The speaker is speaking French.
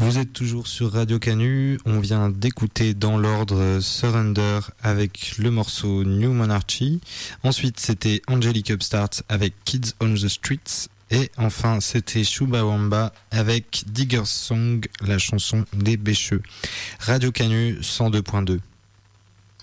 Vous êtes toujours sur Radio Canu, on vient d'écouter dans l'ordre Surrender avec le morceau New Monarchy. Ensuite c'était Angelic Upstart avec Kids on the Streets. Et enfin c'était Chubawamba avec Digger's Song, la chanson des Bêcheux. Radio Canu 102.2.